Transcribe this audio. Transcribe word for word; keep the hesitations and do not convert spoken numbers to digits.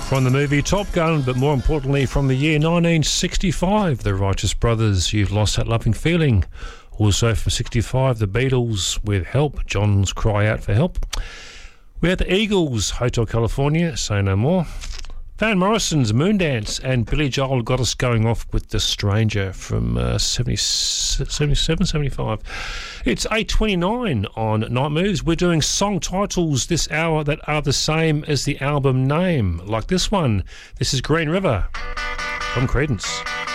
From the movie Top Gun, but more importantly from the year nineteen sixty-five, The Righteous Brothers, You've Lost That Loving Feeling. Also from sixty-five, The Beatles with Help, John's Cry Out for Help. We had the Eagles, Hotel California, Say No More. Van Morrison's Moondance, and Billy Joel got us going off with The Stranger from uh, seventy, seventy-seven, seventy-five. It's eight twenty-nine on Night Moves. We're doing song titles this hour that are the same as the album name, like this one. This is Green River from Creedence.